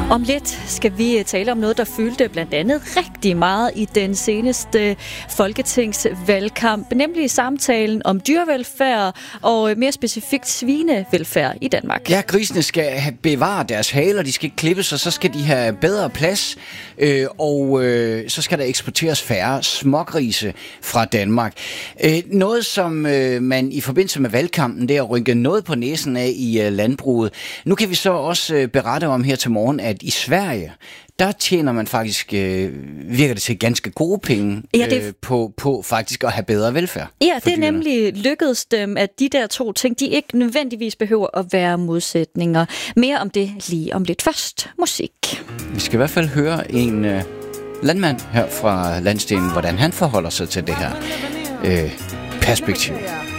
Om lidt skal vi tale om noget, der fyldte blandt andet rigtig meget i den seneste folketingsvalgkamp, nemlig samtalen om dyrevelfærd og mere specifikt svinevelfærd i Danmark. Ja, grisene skal bevare deres haler, de skal ikke klippes, og så skal de have bedre plads, og så skal der eksporteres færre smågrise fra Danmark. Noget, som man i forbindelse med valgkampen der rynkede noget på næsen af i landbruget. Nu kan vi så også berette om her til morgen, at i Sverige, der tjener man faktisk, virker det til, ganske gode penge på faktisk at have bedre velfærd. Ja, det er nemlig lykkedes dem, at de der to ting, de ikke nødvendigvis behøver at være modsætninger. Mere om det lige om lidt. Først musik. Vi skal i hvert fald høre en landmand her fra landsdelen, hvordan han forholder sig til det her perspektiv.